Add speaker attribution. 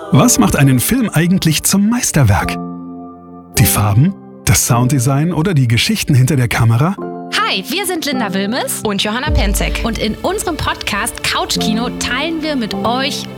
Speaker 1: Was macht einen Film eigentlich zum Meisterwerk? Die Farben, das Sounddesign oder die Geschichten hinter der Kamera?
Speaker 2: Hi, wir sind Linda Wilmes
Speaker 3: und Johanna Penzek.
Speaker 2: und in unserem Podcast Couchkino teilen wir mit euch